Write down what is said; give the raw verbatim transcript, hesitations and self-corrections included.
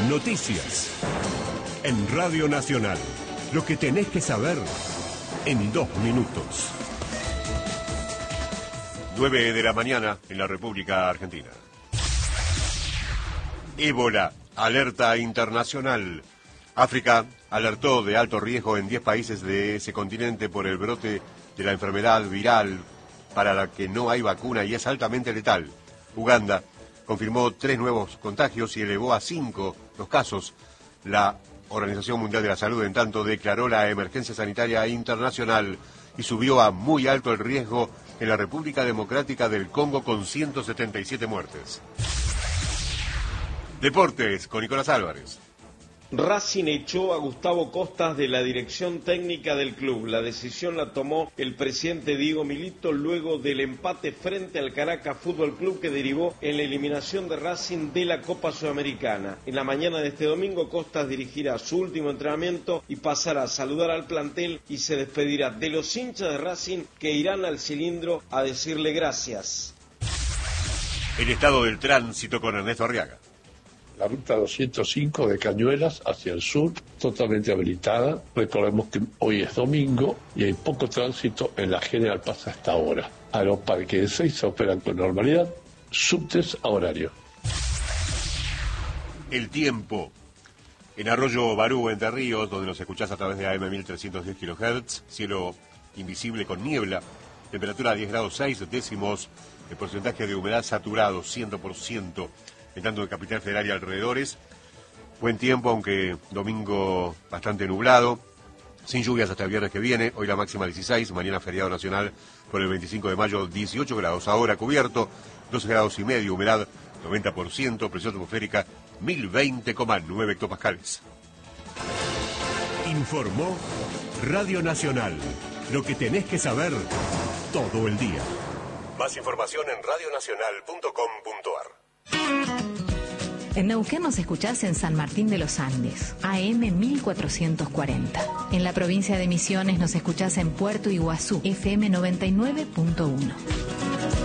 Noticias. En Radio Nacional. Lo que tenés que saber en dos minutos. nueve de la mañana en la República Argentina. Ébola, alerta internacional. África alertó de alto riesgo en diez países de ese continente por el brote de la enfermedad viral para la que no hay vacuna y es altamente letal. Uganda confirmó tres nuevos contagios y elevó a cinco los casos. La Organización Mundial de la Salud, en tanto, declaró la emergencia sanitaria internacional y subió a muy alto el riesgo en la República Democrática del Congo con ciento setenta y siete muertes. Deportes con Nicolás Álvarez. Racing echó a Gustavo Costas de la dirección técnica del club. La decisión la tomó el presidente Diego Milito luego del empate frente al Caracas Fútbol Club que derivó en la eliminación de Racing de la Copa Sudamericana. En la mañana de este domingo Costas dirigirá su último entrenamiento y pasará a saludar al plantel y se despedirá de los hinchas de Racing que irán al cilindro a decirle gracias. El estado del tránsito con Ernesto Arriaga. La ruta doscientos cinco de Cañuelas hacia el sur, totalmente habilitada. Recordemos que hoy es domingo y hay poco tránsito en la General Paz hasta ahora. Aeroparque de Ezeiza operan con normalidad, subtes a horario. El tiempo. En Arroyo Barú, Entre Ríos, donde nos escuchás a través de A M mil trescientos diez kilohertz, cielo invisible con niebla, temperatura diez grados seis décimos, el porcentaje de humedad saturado cien por ciento. En tanto en Capital Federal y alrededores, buen tiempo, aunque domingo bastante nublado, sin lluvias hasta el viernes que viene, hoy la máxima dieciséis, mañana feriado nacional por el veinticinco de mayo, dieciocho grados, ahora cubierto, doce grados y medio, humedad noventa por ciento, presión atmosférica mil veinte coma nueve hectopascales. Informó Radio Nacional, lo que tenés que saber todo el día. Más información en radio nacional punto com punto ar. En Neuquén nos escuchás en San Martín de los Andes, A M mil cuatrocientos cuarenta. En la provincia de Misiones nos escuchás en Puerto Iguazú, F M noventa y nueve punto uno.